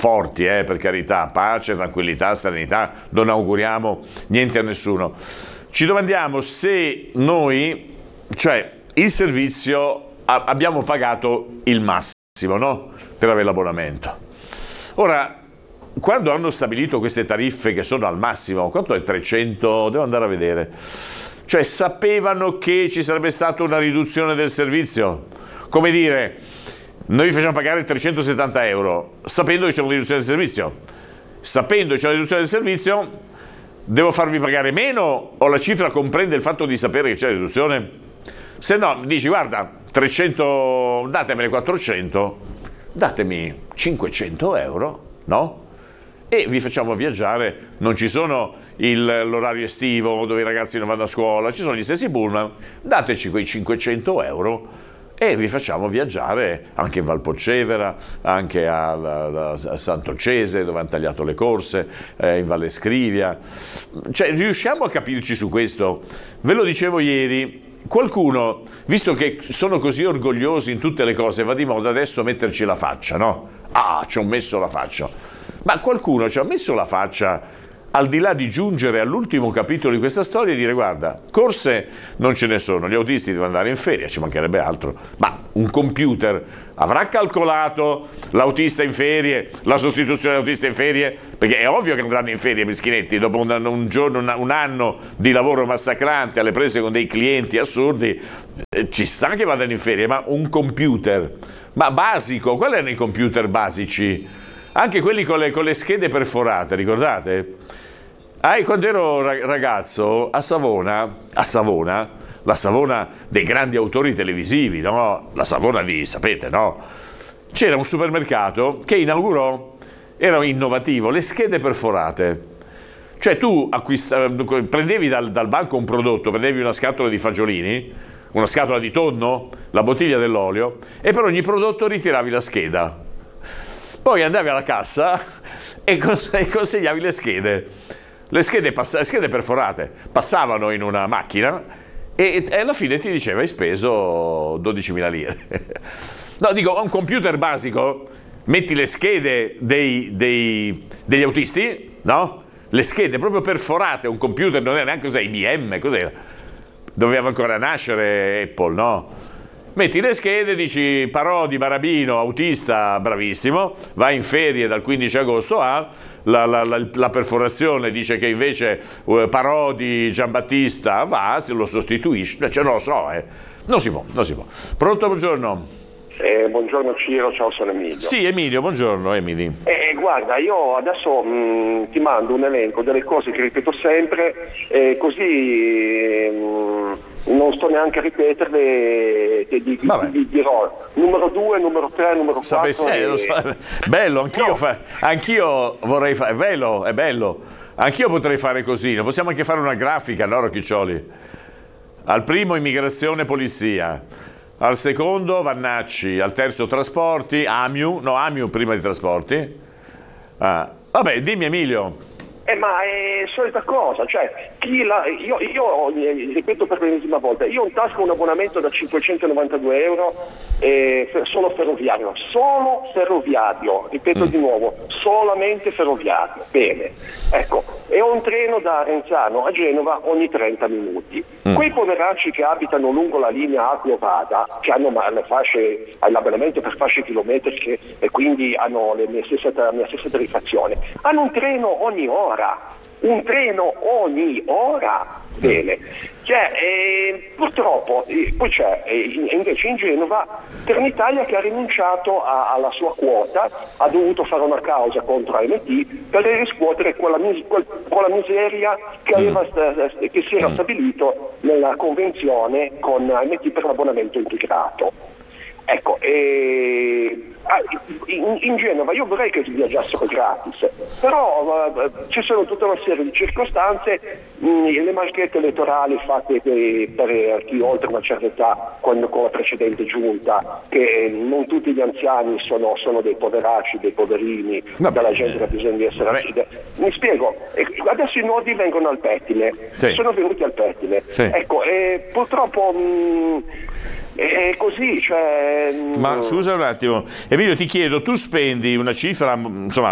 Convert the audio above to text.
forti, per carità, pace, tranquillità, serenità, non auguriamo niente a nessuno. Ci domandiamo se noi, cioè il servizio, abbiamo pagato il massimo, no? Per avere l'abbonamento. Ora, quando hanno stabilito queste tariffe che sono al massimo, quanto è 300? Devo andare a vedere. Cioè sapevano che ci sarebbe stata una riduzione del servizio? Come dire, noi vi facciamo pagare 370 euro, sapendo che c'è una riduzione del servizio. Sapendo che c'è una riduzione del servizio, devo farvi pagare meno o la cifra comprende il fatto di sapere che c'è la riduzione? Se no, dici, guarda, 300, datemene 400, datemi 500 euro, no? E vi facciamo viaggiare, non ci sono l'orario estivo dove i ragazzi non vanno a scuola, ci sono gli stessi pullman, dateci quei 500 euro e vi facciamo viaggiare anche in Valpolcevera, anche a Sant'Ocese dove hanno tagliato le corse, in Valle Scrivia. Cioè riusciamo a capirci su questo? Ve lo dicevo ieri, qualcuno, visto che sono così orgogliosi in tutte le cose, va di moda adesso metterci la faccia, no? Ah, ci ho messo la faccia. Ma qualcuno ci ha messo la faccia al di là di giungere all'ultimo capitolo di questa storia e dire guarda, corse non ce ne sono, gli autisti devono andare in ferie, ci mancherebbe altro, ma un computer avrà calcolato l'autista in ferie, la sostituzione dell'autista in ferie? Perché è ovvio che andranno in ferie meschinetti, dopo un anno di lavoro massacrante alle prese con dei clienti assurdi, ci sta che vadano in ferie, ma un computer, ma basico, quali erano i computer basici? Anche quelli con le schede perforate, ricordate? Quando ero ragazzo a Savona, la Savona dei grandi autori televisivi, no? La Savona sapete, no? C'era un supermercato che inaugurò, era innovativo, le schede perforate. Cioè tu prendevi dal banco un prodotto, prendevi una scatola di fagiolini, una scatola di tonno, la bottiglia dell'olio e per ogni prodotto ritiravi la scheda. Poi andavi alla cassa e consegnavi le schede. Le schede perforate passavano in una macchina e alla fine ti diceva hai speso 12.000 lire. No, dico, un computer basico, metti le schede degli autisti, no? Le schede proprio perforate, un computer non era neanche IBM, cos'era? Doveva ancora nascere Apple, no? Metti le schede, dici Parodi, Barabino, autista, bravissimo, va in ferie dal 15 agosto la perforazione dice che invece Parodi, Giambattista va, se lo sostituisce, cioè non lo so, non si può. Pronto, buongiorno. Buongiorno Ciro, ciao, sono Emilio. Sì, Emilio, buongiorno Emily. Guarda, io adesso ti mando un elenco delle cose che ripeto sempre, così non sto neanche a ripeterle, ti dirò numero 2, numero 3, numero 4. Bello, anch'io vorrei fare, è bello, anch'io potrei fare così, possiamo anche fare una grafica, no, Rocchiccioli? Al primo immigrazione polizia, al secondo Vannacci, al terzo trasporti, Amiu prima di trasporti. Vabbè, dimmi Emilio. Ma è solita cosa, cioè io ripeto per l'ennesima volta, io ho in tasca un abbonamento da 592 euro solo ferroviario, ripeto di nuovo, solamente ferroviario, bene, ecco, e ho un treno da Arenzano a Genova ogni 30 minuti. Quei poveracci che abitano lungo la linea Acquia-Vada, che hanno l'abbonamento per fasce chilometriche e quindi hanno la mia stessa tariffazione, hanno un treno ogni ora, bene, purtroppo poi c'è invece in Genova Trenitalia che ha rinunciato alla sua quota, ha dovuto fare una causa contro AMT per riscuotere quella miseria che si era stabilito nella convenzione con AMT per l'abbonamento integrato. Ecco, in Genova io vorrei che si viaggiassero gratis, però ci sono tutta una serie di circostanze, le marchette elettorali fatte per chi oltre una certa età, con la precedente giunta, che non tutti gli anziani sono dei poveracci, dei poverini, della gente che ha bisogno di essere assistita. Mi spiego, adesso i nodi vengono al pettine, sono venuti al pettine, ecco, purtroppo è così, cioè. Ma scusa un attimo, Emilio, ti chiedo, tu spendi una cifra insomma